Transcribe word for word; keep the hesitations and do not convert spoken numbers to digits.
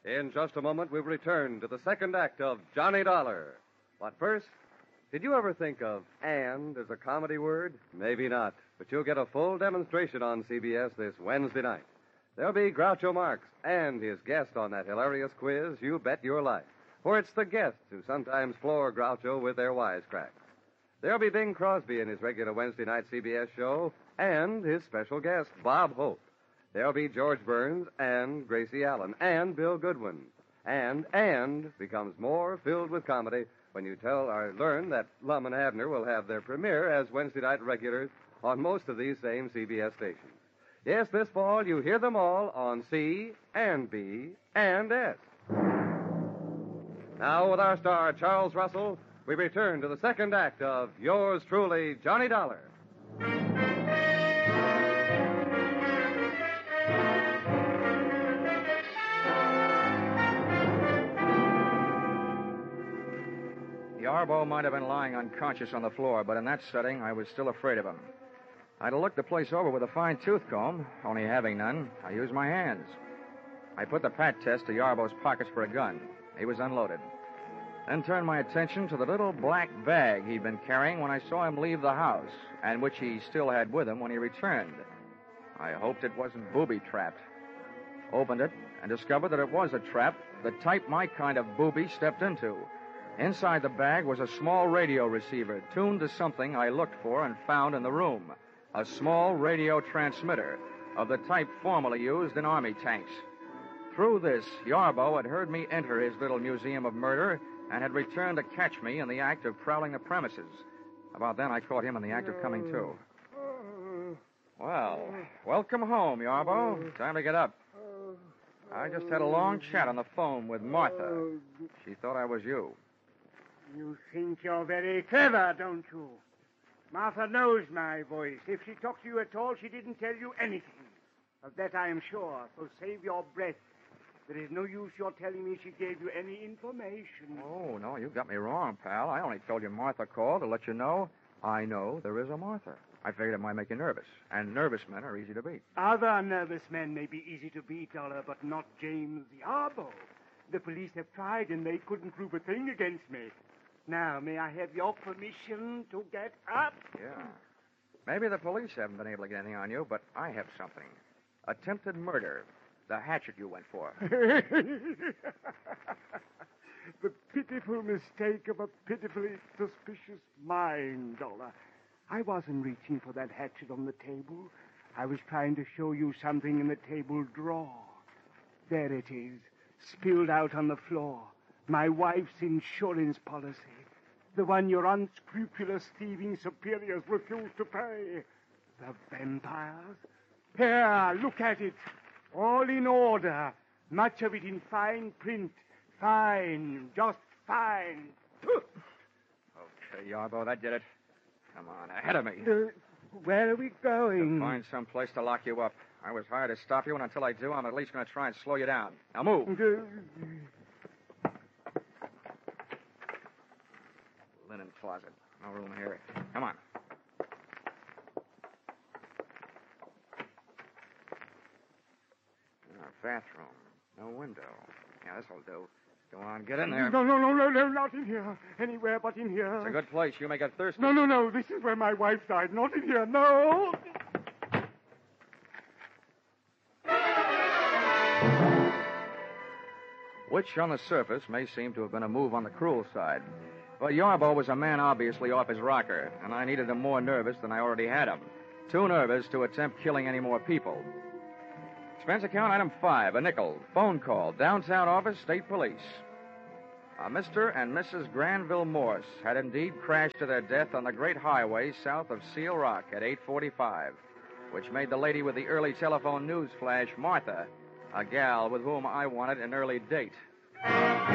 In just a moment, we'll return to the second act of Johnny Dollar. But first, did you ever think of and as a comedy word? Maybe not, but you'll get a full demonstration on C B S this Wednesday night. There'll be Groucho Marx and his guest on that hilarious quiz, You Bet Your Life. For it's the guests who sometimes floor Groucho with their wisecracks. There'll be Bing Crosby in his regular Wednesday night C B S show and his special guest, Bob Hope. There'll be George Burns and Gracie Allen and Bill Goodwin. And and becomes more filled with comedy when you tell or learn that Lum and Abner will have their premiere as Wednesday night regulars on most of these same C B S stations. Yes, this fall you hear them all on C and B and S. Now with our star, Charles Russell, we return to the second act of Yours Truly, Johnny Dollar. Yarbo might have been lying unconscious on the floor, but in that setting, I was still afraid of him. I'd have looked the place over with a fine-tooth comb. Only having none, I used my hands. I put the pat test to Yarbo's pockets for a gun. He was unloaded. Then turned my attention to the little black bag he'd been carrying when I saw him leave the house, and which he still had with him when he returned. I hoped it wasn't booby-trapped. Opened it and discovered that it was a trap, the type my kind of booby stepped into. Inside the bag was a small radio receiver tuned to something I looked for and found in the room. A small radio transmitter of the type formerly used in army tanks. Through this, Yarbo had heard me enter his little museum of murder and had returned to catch me in the act of prowling the premises. About then, I caught him in the act of coming to. Well, welcome home, Yarbo. Time to get up. I just had a long chat on the phone with Martha. She thought I was you. You think you're very clever, don't you? Martha knows my voice. If she talked to you at all, she didn't tell you anything. Of that I am sure, so save your breath. There is no use your telling me she gave you any information. Oh, no, you got me wrong, pal. I only told you Martha called to let you know I know there is a Martha. I figured it might make you nervous, and nervous men are easy to beat. Other nervous men may be easy to beat, Dollar, but not James Yarbo. The police have tried, and they couldn't prove a thing against me. Now, may I have your permission to get up? Yeah. Maybe the police haven't been able to get anything on you, but I have something. Attempted murder. The hatchet you went for. The pitiful mistake of a pitifully suspicious mind, Dollar. I wasn't reaching for that hatchet on the table. I was trying to show you something in the table drawer. There it is, spilled out on the floor. My wife's insurance policy. The one your unscrupulous thieving superiors refused to pay. The vampires? Here, look at it. All in order. Much of it in fine print. Fine. Just fine. Okay, Yarbo, that did it. Come on, ahead of me. Uh, where are we going? To find some place to lock you up. I was hired to stop you, and until I do, I'm at least going to try and slow you down. Now move. Uh, Linen closet. No room here. Come on. Our bathroom. No window. Yeah, this'll do. Go on, get in there. No, no, no, no, no, not in here. Anywhere but in here. It's a good place. You may get thirsty. No, no, no. This is where my wife died. Not in here. No. Which, on the surface, may seem to have been a move on the cruel side. But Yarbo was a man obviously off his rocker, and I needed him more nervous than I already had him. Too nervous to attempt killing any more people. Expense account item five, a nickel. Phone call, downtown office, state police. Uh, Mister and Missus Granville Morse had indeed crashed to their death on the great highway south of Seal Rock at eight forty-five, which made the lady with the early telephone news flash Martha, a gal with whom I wanted an early date.